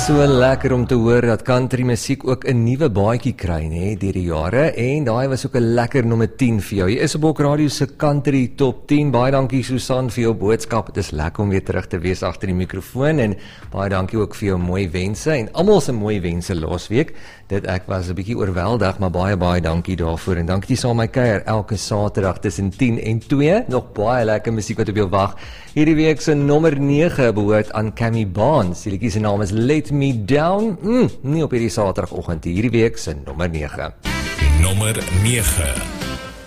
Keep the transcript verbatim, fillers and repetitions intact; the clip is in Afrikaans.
So lekker om te hoor dat country musiek ook 'n nuwe baadjie kry, nê, deur die jare. En daai was ook 'n lekker nommer tien vir jou. Jy is op Ook Radio se country top tien. Baie dankie Susan vir jou boodskap. Dit is lekker om weer terug te wees agter die mikrofoon en baie dankie ook vir jou mooi wense en almal se mooi wense laasweek. Dit ek was 'n bietjie oorweldig, maar baie baie dankie daarvoor en dankie saam my kuier elke Saterdag tussen tien en twee. Nog baie lekker musiek wat op jou wag. Hierdie week se nommer nege behoort aan Cammy Barnes. Die liedjie se naam is Let Me Down. Mm, nie op hierdie Saterdagoggend, hierdie week se nommer nege. Nommer nege.